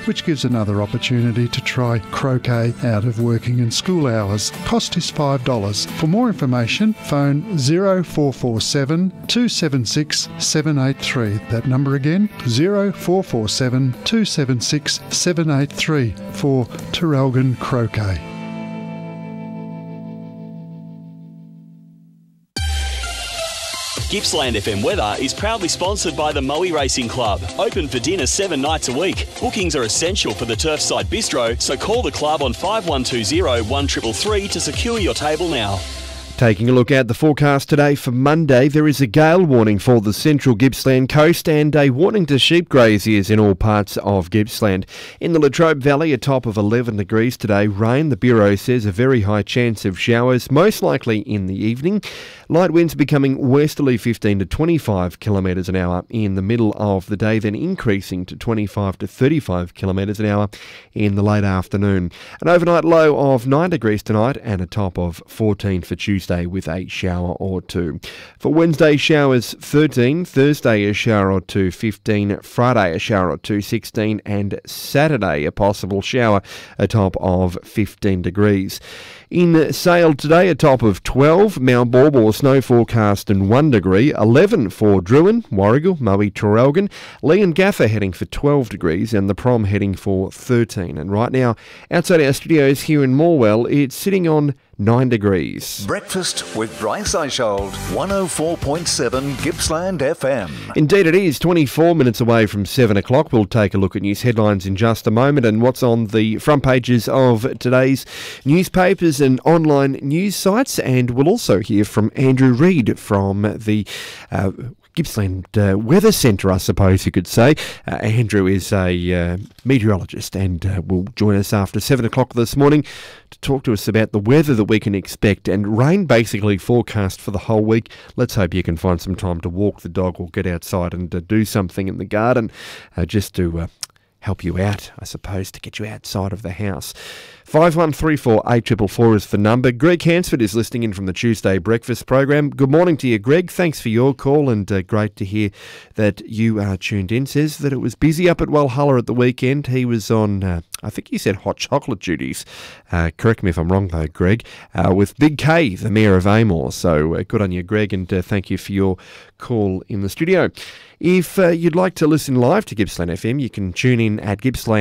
which gives another opportunity to try croquet out of working and school hours. Cost is $5. For more information, phone 0447 276 783. That number again, 0447 276 783 for Traralgon Croquet. Gippsland FM weather is proudly sponsored by the Moe Racing Club. Open for dinner 7 nights a week. Bookings are essential for the Turfside Bistro, so call the club on 5120 1333 to secure your table now. Taking a look at the forecast today for Monday, there is a gale warning for the central Gippsland coast and a warning to sheep graziers in all parts of Gippsland. In the Latrobe Valley, a top of 11 degrees today. Rain, the Bureau says, a very high chance of showers, most likely in the evening. Light winds becoming westerly 15 to 25 kilometres an hour in the middle of the day, then increasing to 25 to 35 kilometres an hour in the late afternoon. An overnight low of 9 degrees tonight and a top of 14 for Tuesday with a shower or two. For Wednesday, showers 13, Thursday a shower or two 15, Friday a shower or two 16, and Saturday a possible shower, a top of 15 degrees. In Sale today, a top of 12, Mount Baw snow forecast and 1 degree, 11 for Druin, Warragul, Moe, Traralgon, Leongatha heading for 12 degrees and the Prom heading for 13. And right now, outside our studios here in Morwell, it's sitting on 9 degrees. Breakfast with Bryce Eishold, 104.7 Gippsland FM. Indeed it is, 24 minutes away from 7 o'clock. We'll take a look at news headlines in just a moment and what's on the front pages of today's newspapers and online news sites. And we'll also hear from Andrew Reid from the Gippsland Weather Centre, I suppose you could say. Andrew is a meteorologist and will join us after 7 o'clock this morning to talk to us about the weather that we can expect, and rain basically forecast for the whole week. Let's hope you can find some time to walk the dog or get outside and do something in the garden just to help you out, I suppose, to get you outside of the house. 5134 8444 is the number. Greg Hansford is listening in from the Tuesday Breakfast program. Good morning to you, Greg. Thanks for your call and great to hear that you are tuned in. Says that it was busy up at Walhalla at the weekend. He was on, I think you said hot chocolate duties. Correct me if I'm wrong though, Greg, with Big K, the Mayor of Amor. So good on you, Greg, and thank you for your call in the studio. If you'd like to listen live to Gippsland FM, you can tune in at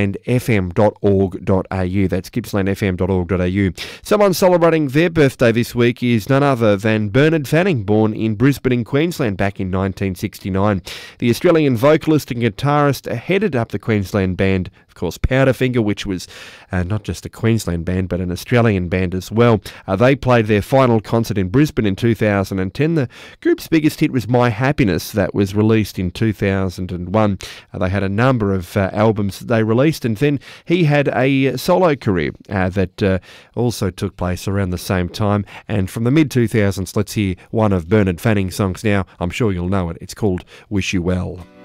gippslandfm.org.au. That's gippslandfm.org.au. Someone celebrating their birthday this week is none other than Bernard Fanning, born in Brisbane in Queensland back in 1969. The Australian vocalist and guitarist headed up the Queensland band, of course, Powderfinger, which was not just a Queensland band but an Australian band as well. They played their final concert in Brisbane in 2010. The group's biggest hit was My Happiness, that was released in 2001. They had a number of albums that they released, and then he had a solo career that also took place around the same time. And from the mid-2000s, let's hear one of Bernard Fanning's songs now. I'm sure you'll know it. It's called Wish You Well.